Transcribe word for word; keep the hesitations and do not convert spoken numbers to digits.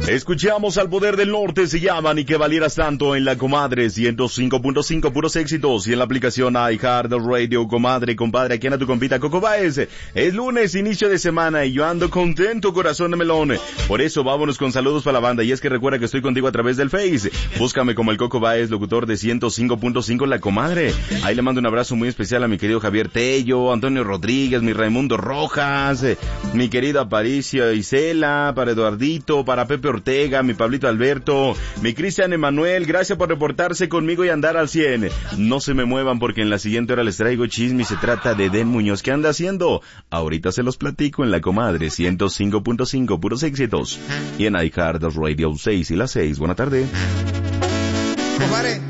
Escuchamos al Poder del Norte, se llama Ni que valieras tanto en la Comadre ciento cinco punto cinco, puros éxitos, y en la aplicación iHeartRadio. Comadre, compadre, aquí anda tu compita Coco Báez. Es lunes, inicio de semana, y yo ando contento, corazón de melón. Por eso vámonos con saludos para la banda, y es que recuerda que estoy contigo a través del Face. Búscame como el Coco Báez, locutor de ciento cinco punto cinco La Comadre. Ahí le mando un abrazo muy especial a mi querido Javier Tello, Antonio Rodríguez, mi Raimundo Rojas, mi querida Aparicio Isela, para Eduardito, para Pepe Ortega, mi Pablito Alberto, mi Cristian Emanuel. Gracias por reportarse conmigo y andar al cien. No se me muevan porque en la siguiente hora les traigo chisme y se trata de Den Muñoz. ¿Qué anda haciendo? Ahorita se los platico en La Comadre ciento cinco punto cinco, puros éxitos. Y en iHeartRadio seis y las seis. Buena tarde. Compadre,